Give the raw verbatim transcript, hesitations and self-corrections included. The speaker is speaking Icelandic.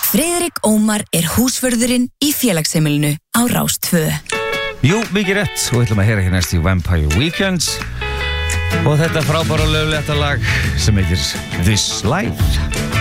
Friðrik Ómar er húsvörðurinn í félagsheimilinu á Rás tvö. Jú, mikið rétt, og ætlum að heyra hér næst í Vampire Weekends og þetta frábæra lögletta lag sem heitir This Life.